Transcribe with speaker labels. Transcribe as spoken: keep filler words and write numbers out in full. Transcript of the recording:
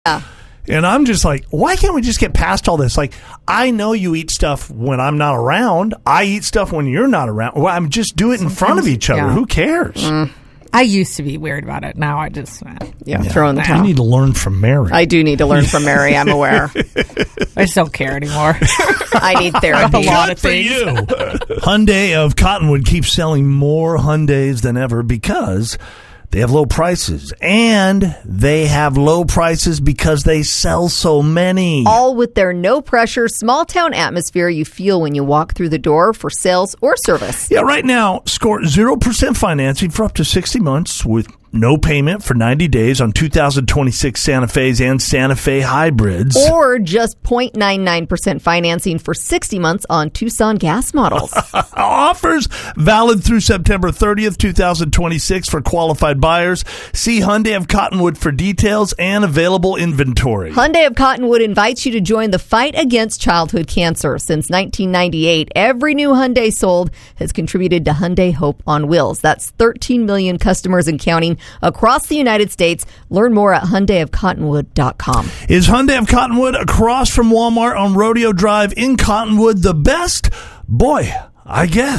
Speaker 1: Yeah.
Speaker 2: And I'm just like, why can't we just get past all this? Like, I know you eat stuff when I'm not around. I eat stuff when you're not around. Well, I'm just do it in
Speaker 1: Sometimes,
Speaker 2: front of each other.
Speaker 1: yeah.
Speaker 2: Who cares?
Speaker 1: Mm.
Speaker 3: I used to be weird about it. Now I just, uh,
Speaker 1: Yeah, throw in the
Speaker 2: You
Speaker 1: towel.
Speaker 2: need to learn from Mary.
Speaker 1: I do need to learn from Mary. I'm aware.
Speaker 3: I just don't care anymore.
Speaker 1: I need therapy.
Speaker 3: A lot
Speaker 2: Good
Speaker 3: of
Speaker 2: for
Speaker 3: things.
Speaker 2: you. Hyundai of Cottonwood keeps selling more Hyundais than ever because they have low prices. And they have low prices because they sell so many.
Speaker 1: All with their no-pressure, small-town atmosphere you feel when you walk through the door for sales or service.
Speaker 2: Yeah, right now, score zero percent financing for up to sixty months with no payment for ninety days on two thousand twenty-six Santa Fe's and Santa Fe hybrids.
Speaker 1: Or just zero point nine nine percent financing for sixty months on Tucson gas models.
Speaker 2: Offers valid through September thirtieth, twenty twenty-six for qualified buyers. See Hyundai of Cottonwood for details and available inventory.
Speaker 1: Hyundai of Cottonwood invites you to join the fight against childhood cancer. Since nineteen ninety-eight, every new Hyundai sold has contributed to Hyundai Hope on Wheels. That's thirteen million customers and counting across the United States. Learn more at Hyundai of Cottonwood dot com.
Speaker 2: Is Hyundai of Cottonwood across from Walmart on Rodeo Drive in Cottonwood the best? Boy, I guess.